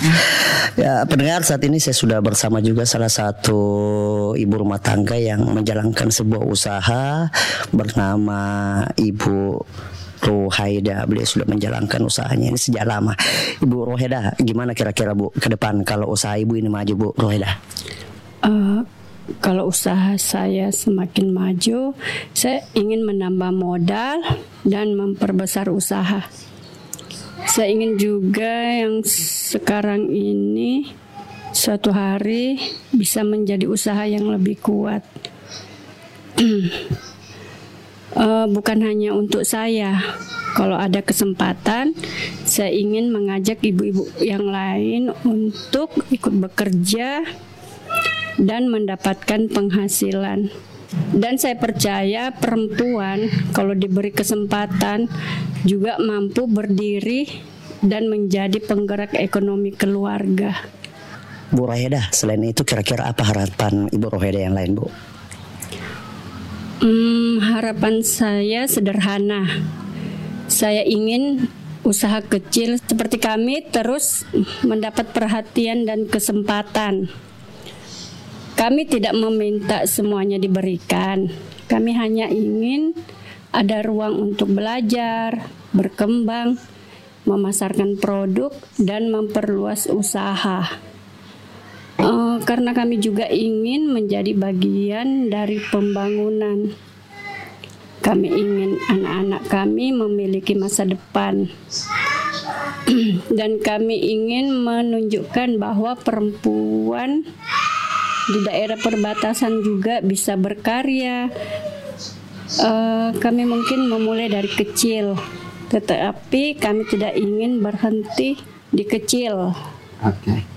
Ya, pendengar, saat ini saya sudah bersama juga salah satu ibu rumah tangga yang menjalankan sebuah usaha bernama Ibu Rohaida. Beliau sudah menjalankan usahanya ini sejak lama. Ibu Rohaida, gimana kira-kira Bu ke depan kalau usaha Ibu ini maju, Bu Rohaida? Kalau usaha saya semakin maju, saya ingin menambah modal dan memperbesar usaha. Saya ingin juga yang sekarang ini suatu hari bisa menjadi usaha yang lebih kuat. Bukan hanya untuk saya. Kalau ada kesempatan, saya ingin mengajak ibu-ibu yang lain untuk ikut bekerja dan mendapatkan penghasilan. Dan saya percaya perempuan kalau diberi kesempatan juga mampu berdiri dan menjadi penggerak ekonomi keluarga. Bu Rohaida, selain itu kira-kira apa harapan Ibu Rohaida yang lain, Bu? Harapan saya sederhana. Saya ingin usaha kecil seperti kami terus mendapat perhatian dan kesempatan. Kami tidak meminta semuanya diberikan. Kami hanya ingin ada ruang untuk belajar, berkembang, memasarkan produk, dan memperluas usaha. Karena kami juga ingin menjadi bagian dari pembangunan. Kami ingin anak-anak kami memiliki masa depan. Dan kami ingin menunjukkan bahwa perempuan di daerah perbatasan juga bisa berkarya. Kami mungkin memulai dari kecil, tetapi kami tidak ingin berhenti di kecil. Oke.